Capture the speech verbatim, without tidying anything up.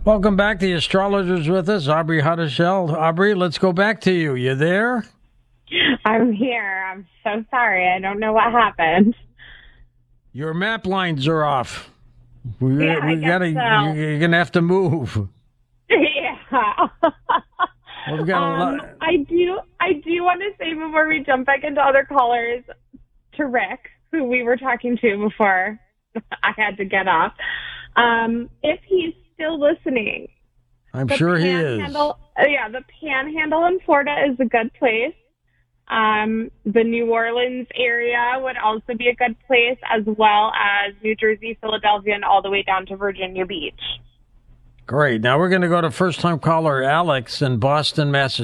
Welcome back. The astrologers with us, Aubrey Hottishell. Aubrey, let's go back to you. You there? I'm here. I'm so sorry. I don't know what happened. Your map lines are off. We, Yeah, I we guess gotta. so. You're gonna have to move. Yeah. We've got a um, lot. I do. I do want to say before we jump back into other callers, to Rick, who we were talking to before I had to get off. Um, if he's still listening, I'm the sure he is. Panhandle- uh, Yeah, the Panhandle in Florida is a good place. Um, the New Orleans area would also be a good place, as well as New Jersey, Philadelphia, and all the way down to Virginia Beach. Great. Now we're going to go to first-time caller Alex in Boston, Massachusetts.